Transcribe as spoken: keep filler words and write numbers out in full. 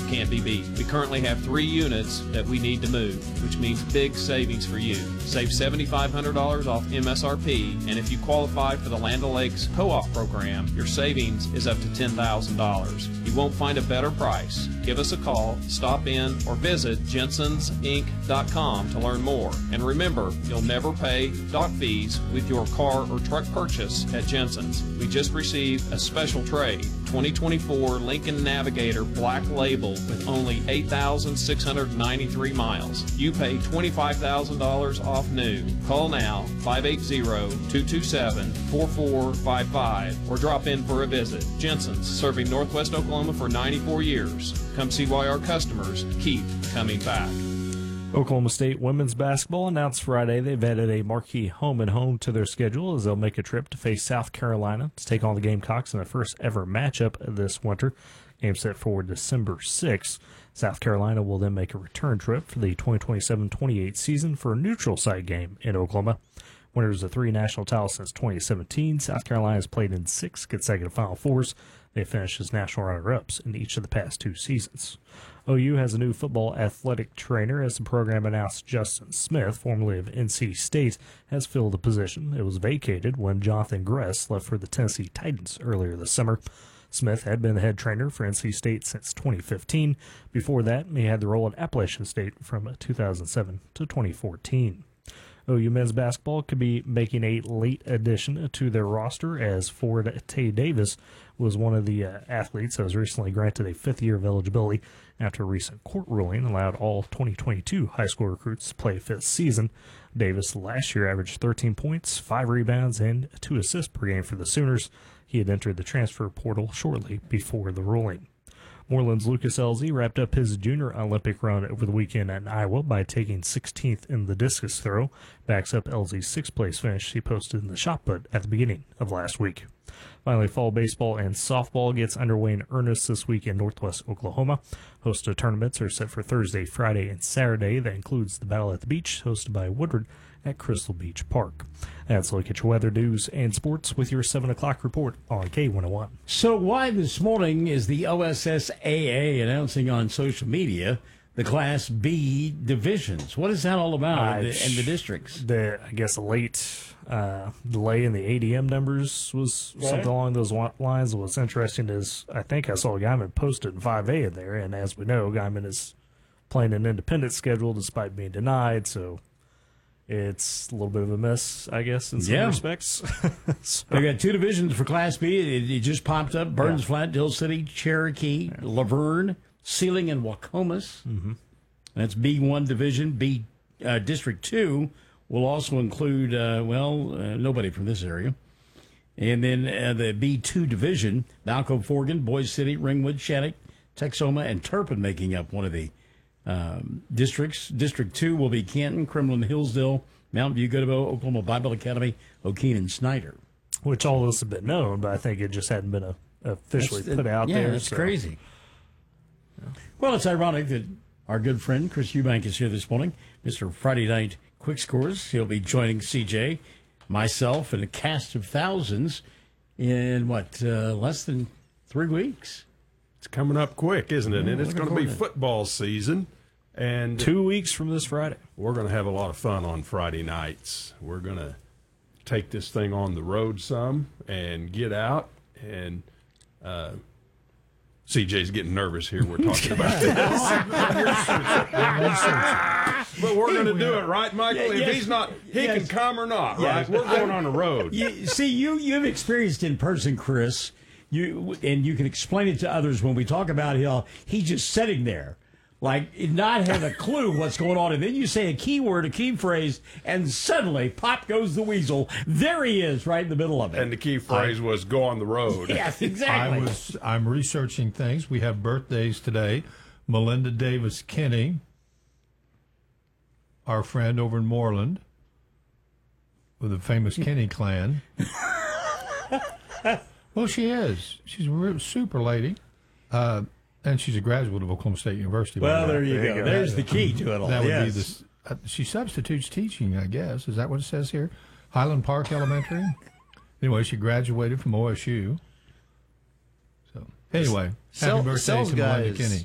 can't be beat. We currently have three units that we need to move, which means big savings for you. Save seven thousand five hundred dollars off M S R P, and if you qualify for the Land O'Lakes Co-op program, your savings is up to ten thousand dollars. You won't find a better price. Give us a call, stop in, or visit Jensens Inc dot com to learn more. And remember, you'll never pay dock fees with your car or truck purchase at Jensens. We just received a special trade, twenty twenty-four Lincoln Navigator Black Label with only eight thousand six hundred ninety-three miles. You pay twenty-five thousand dollars off new. Call now, five eight zero, two two seven, four four five five, or drop in for a visit. Jensens, serving Northwest Oklahoma for ninety-four years. Come see why our customers keep coming back. Oklahoma State women's basketball announced Friday they've added a marquee home and home to their schedule as they'll make a trip to face South Carolina to take on the Gamecocks in their first ever matchup this winter. Game set for December sixth. South Carolina will then make a return trip for the twenty twenty-seven twenty-eight season for a neutral site game in Oklahoma. Winners of three national titles since twenty seventeen, South Carolina has played in six consecutive Final Fours. They finished as national runner-ups in each of the past two seasons. O U has a new football athletic trainer as the program announced Justin Smith, formerly of N C State, has filled the position. It was vacated when Jonathan Gress left for the Tennessee Titans earlier this summer. Smith had been the head trainer for N C State since twenty fifteen. Before that, he had the role at Appalachian State from two thousand seven to twenty fourteen. O U men's basketball could be making a late addition to their roster as forward Tay Davis was one of the uh, athletes that was recently granted a fifth year of eligibility after a recent court ruling allowed all twenty twenty-two high school recruits to play a fifth season. Davis last year averaged thirteen points, five rebounds, and two assists per game for the Sooners. He had entered the transfer portal shortly before the ruling. Moreland's Lucas Elzy wrapped up his junior Olympic run over the weekend in Iowa by taking sixteenth in the discus throw. Backs up Elzy's sixth-place finish he posted in the shot put at the beginning of last week. Finally, fall baseball and softball gets underway in earnest this week in Northwest Oklahoma. Host of tournaments are set for Thursday, Friday, and Saturday. That includes the Battle at the Beach, hosted by Woodward at Crystal Beach Park. That's a look at your weather, news, and sports with your seven o'clock report on K one oh one. So why this morning is the O S S A A announcing on social media the Class B divisions? What is that all about uh, in, the, in the districts? The, I guess a late uh, delay in the A D M numbers was right. Something along those lines. What's interesting is I think I saw Guyman posted in five A in there, and as we know, Guyman is playing an independent schedule despite being denied, so it's a little bit of a mess, I guess, in some yeah. respects. so. They got two divisions for Class B. It, it just popped up. Burns yeah. Flat, Dill City, Cherokee, yeah. Laverne, Sealing, and Waukomis. Mm-hmm. That's B one division. B uh, District two will also include, uh, well, uh, nobody from this area. And then uh, the B two division, Malcolm, Forgan, Boise City, Ringwood, Shattuck, Texoma, and Turpin making up one of the Um, districts. District two will be Canton, Kremlin, Hillsdale, Mountain View, Goodovo, Oklahoma Bible Academy, O'Keene, and Snyder. Which all of this have been known, but I think it just hadn't been a, officially that's, put out yeah, there. That's so. crazy. Yeah. Well, it's ironic that our good friend Chris Eubank is here this morning, Mister Friday Night Quick Scores. He'll be joining C J, myself, and a cast of thousands in, what, uh, less than three weeks? It's coming up quick, isn't it? Yeah, and it's going to be football season. And two weeks from this Friday. We're going to have a lot of fun on Friday nights. We're going to take this thing on the road some and get out. And uh, C J's getting nervous here. We're talking about this. But we're going to do it, right, Michael? Yeah, yes, if he's not, he yes. can come or not, yes. right? We're going on the road. You, see, you, you've experienced in person, Chris, you and you can explain it to others when we talk about how he's just sitting there. Like, not have a clue what's going on. And then you say a key word, a key phrase, and suddenly, pop goes the weasel. There he is, right in the middle of it. And the key phrase I, was, go on the road. Yes, exactly. I was, I'm researching things. We have birthdays today. Melinda Davis Kinney, our friend over in Moreland, with the famous Kinney clan. Well, she is. She's a real super lady. Uh, And she's a graduate of Oklahoma State University. Well, there you there go. You go. There's the key to it all. That would yes. be this. Uh, she substitutes teaching, I guess. Is that what it says here? Highland Park Elementary. Anyway, she graduated from O S U. So anyway, Sell, happy birthday to Melinda Kinney.